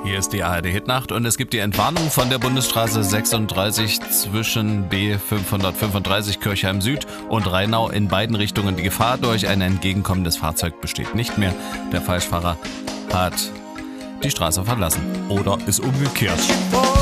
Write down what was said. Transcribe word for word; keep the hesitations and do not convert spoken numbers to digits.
Hier ist die A R D-Hitnacht und es gibt die Entwarnung von der Bundesstraße sechsunddreißig zwischen B fünfhundertfünfunddreißig Kirchheim Süd und Rheinau in beiden Richtungen. Die Gefahr durch ein entgegenkommendes Fahrzeug besteht nicht mehr. Der Falschfahrer hat die Straße verlassen oder ist umgekehrt.